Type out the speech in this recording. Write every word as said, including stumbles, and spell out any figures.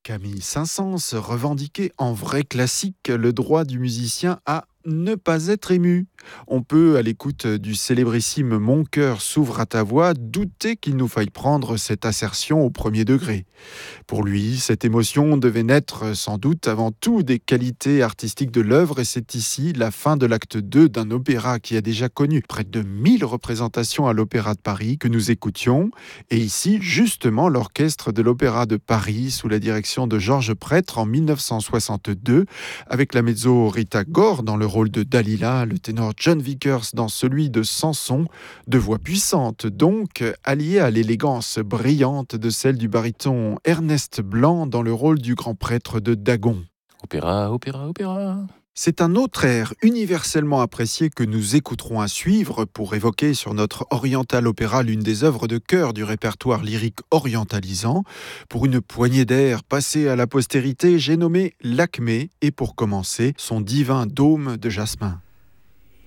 Camille Saint-Saëns revendiquait en vrai classique le droit du musicien à ne pas être ému. On peut, à l'écoute du célébrissime Mon cœur s'ouvre à ta voix, douter qu'il nous faille prendre cette assertion au premier degré. Pour lui, cette émotion devait naître sans doute avant tout des qualités artistiques de l'œuvre, et c'est ici la fin de l'acte deux d'un opéra qui a déjà connu près de mille représentations à l'Opéra de Paris que nous écoutions, et ici justement l'orchestre de l'Opéra de Paris sous la direction de Georges Prêtre en mille neuf cent soixante-deux, avec la mezzo Rita Gore dans le rôle de Dalila, le ténor John Vickers dans celui de Samson, de voix puissante donc, alliée à l'élégance brillante de celle du baryton Ernest Blanc dans le rôle du grand prêtre de Dagon. Opéra, opéra, opéra. C'est un autre air universellement apprécié que nous écouterons à suivre pour évoquer sur notre Oriental Opéra l'une des œuvres de cœur du répertoire lyrique orientalisant. Pour une poignée d'air passée à la postérité, j'ai nommé Lakmé et pour commencer, son divin dôme de jasmin.